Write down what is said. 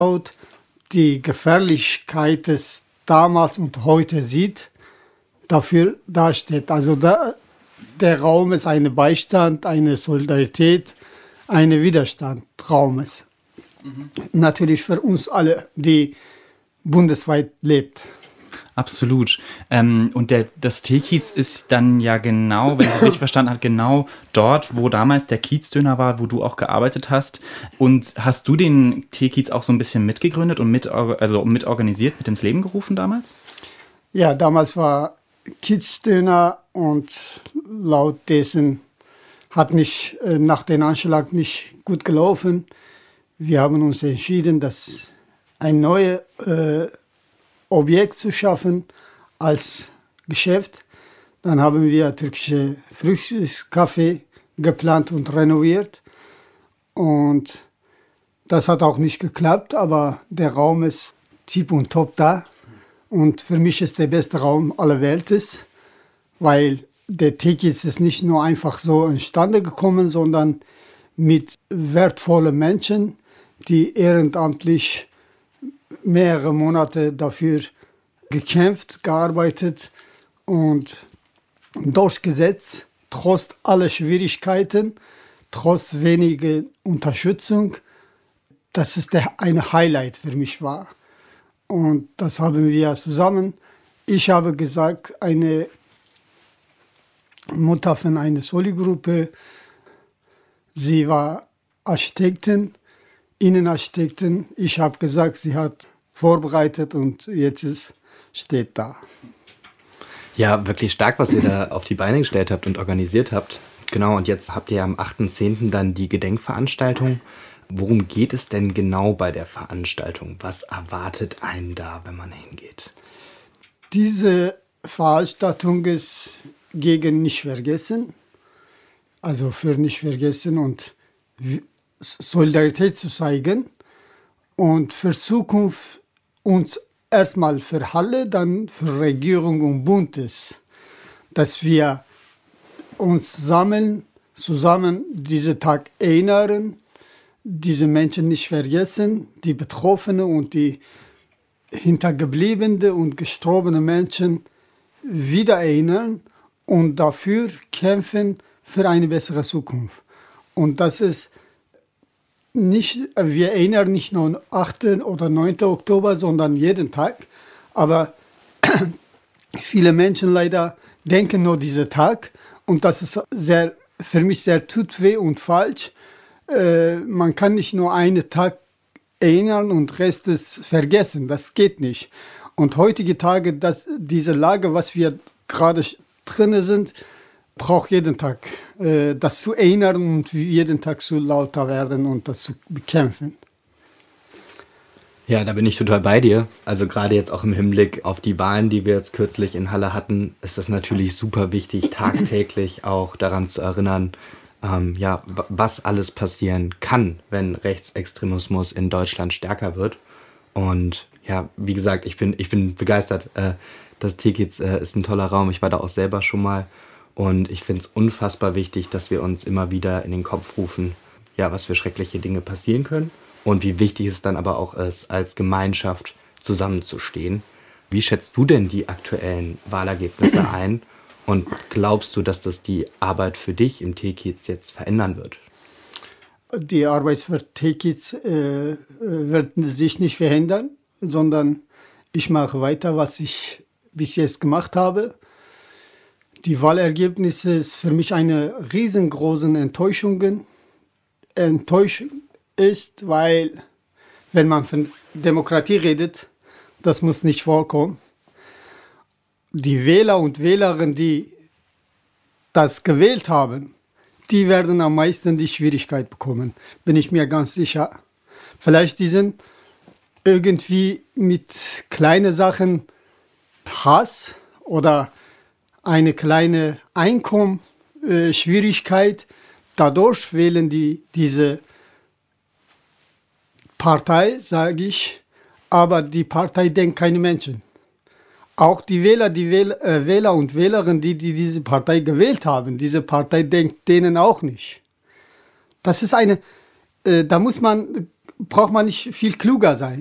die Gefährlichkeit des damals und heute sieht, dafür dasteht. Also der Raum ist ein Beistand, eine Solidarität, ein Widerstandsraum ist. Natürlich für uns alle, die bundesweit lebt. Absolut. Und das Teekiez ist dann ja genau, wenn ich es richtig verstanden habe, genau dort, wo damals der Kiezdöner war, wo du auch gearbeitet hast. Und hast du den Teekiez auch so ein bisschen mitgegründet und mitorganisiert, mit ins Leben gerufen damals? Ja, damals war Kiezdöner und laut dessen hat nicht nach dem Anschlag nicht gut gelaufen. Wir haben uns entschieden, dass ein neues Objekt zu schaffen als Geschäft. Dann haben wir türkische Frühstückskaffee geplant und renoviert. Und das hat auch nicht geklappt, aber der Raum ist tipp und top da. Und für mich ist der beste Raum aller Welt, weil der Teekiez ist nicht nur einfach so entstanden gekommen, sondern mit wertvollen Menschen, die ehrenamtlich mehrere Monate dafür gekämpft, gearbeitet und durchgesetzt, trotz aller Schwierigkeiten, trotz weniger Unterstützung. Das ist ein Highlight für mich war. Und das haben wir zusammen. Ich habe gesagt, eine Mutter von einer Soli-Gruppe, sie war Architektin, Innenarchitektin. Ich habe gesagt, sie hat vorbereitet und jetzt steht da. Ja, wirklich stark, was ihr da auf die Beine gestellt habt und organisiert habt. Genau, und jetzt habt ihr am 8.10. dann die Gedenkveranstaltung. Worum geht es denn genau bei der Veranstaltung? Was erwartet einen da, wenn man hingeht? Diese Veranstaltung ist gegen nicht vergessen, also für nicht vergessen und Solidarität zu zeigen und für Zukunft uns erstmal für Halle, dann für Regierung und Bundes, dass wir uns zusammen diesen Tag erinnern, diese Menschen nicht vergessen, die Betroffenen und die hintergebliebenen und gestorbenen Menschen wieder erinnern und dafür kämpfen für eine bessere Zukunft. Und das ist nicht, wir erinnern nicht nur am 8. oder 9. Oktober, sondern jeden Tag. Aber viele Menschen leider denken nur diesen Tag. Und das ist für mich sehr tut weh und falsch. Man kann nicht nur einen Tag erinnern und Rest ist vergessen. Das geht nicht. Und heutige Tage, diese Lage, was wir gerade drin sind, braucht jeden Tag das zu erinnern und jeden Tag zu lauter werden und das zu bekämpfen. Ja, da bin ich total bei dir. Also gerade jetzt auch im Hinblick auf die Wahlen, die wir jetzt kürzlich in Halle hatten, ist das natürlich super wichtig, tagtäglich auch daran zu erinnern, was alles passieren kann, wenn Rechtsextremismus in Deutschland stärker wird. Und ja, wie gesagt, ich bin begeistert. Das Teekiez ist ein toller Raum. Ich war da auch selber schon mal. Und ich finde es unfassbar wichtig, dass wir uns immer wieder in den Kopf rufen, ja, was für schreckliche Dinge passieren können. Und wie wichtig es dann aber auch ist, als Gemeinschaft zusammenzustehen. Wie schätzt du denn die aktuellen Wahlergebnisse ein? Und glaubst du, dass das die Arbeit für dich im Teekiez jetzt verändern wird? Die Arbeit für Teekiez wird sich nicht verändern, sondern ich mache weiter, was ich bis jetzt gemacht habe. Die Wahlergebnisse ist für mich eine riesengroße Enttäuschung. Enttäuschung ist, weil, wenn man von Demokratie redet, das muss nicht vorkommen. Die Wähler und Wählerinnen, die das gewählt haben, die werden am meisten die Schwierigkeit bekommen, bin ich mir ganz sicher. Vielleicht die sind irgendwie mit kleinen Sachen Hass oder eine kleine Einkommensschwierigkeit, dadurch wählen die diese Partei, sage ich, aber die Partei denkt keine Menschen. Auch die Wähler und Wählerinnen, die diese Partei gewählt haben, diese Partei denkt denen auch nicht. Das ist da muss man braucht man nicht viel kluger sein.